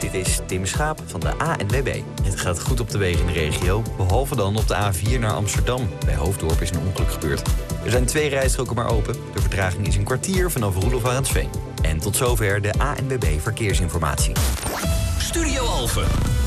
Dit is Tim Schaap van de ANWB. Het gaat goed op de wegen in de regio, behalve dan op de A4 naar Amsterdam. Bij Hoofddorp is een ongeluk gebeurd. Er zijn 2 rijstroken maar open. De vertraging is een kwartier vanaf Roelof Arendsveen. En tot zover de ANWB Verkeersinformatie. Studio Alphen.